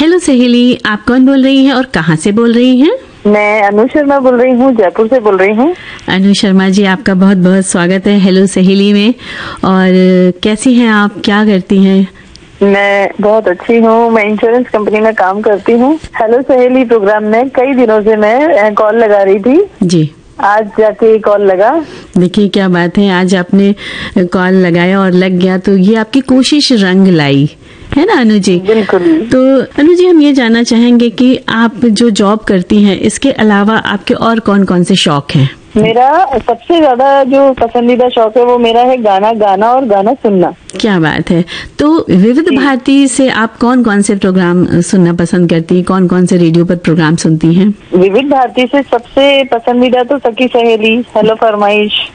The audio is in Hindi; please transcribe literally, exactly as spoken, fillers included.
हेलो सहेली, आप कौन बोल रही हैं और कहाँ से बोल रही हैं? मैं अनु शर्मा बोल रही हूँ, जयपुर से बोल रही हूँ। अनु शर्मा जी, आपका बहुत बहुत स्वागत है हेलो सहेली में। और कैसी हैं आप, क्या करती हैं? मैं बहुत अच्छी हूँ, मैं इंश्योरेंस कंपनी में काम करती हूँ। हेलो सहेली प्रोग्राम में कई दिनों से मैं कॉल लगा रही थी जी, आज जाके कॉल लगा। देखिए क्या बात है, आज आपने कॉल लगाया और लग गया, तो ये आपकी कोशिश रंग लाई है ना अनु जी? बिल्कुल। तो अनु जी, हम ये जानना चाहेंगे कि आप जो जॉब करती हैं इसके अलावा आपके और कौन कौन से शौक हैं? मेरा सबसे ज्यादा जो पसंदीदा शौक है वो मेरा है गाना गाना और गाना सुनना। क्या बात है। तो विविध भारती से आप कौन कौन से प्रोग्राम सुनना पसंद करती हैं? कौन कौन से रेडियो पर प्रोग्राम सुनती हैं? विविध भारती से सबसे पसंदीदा तो सखी सहेली, हेलो फरमाइश,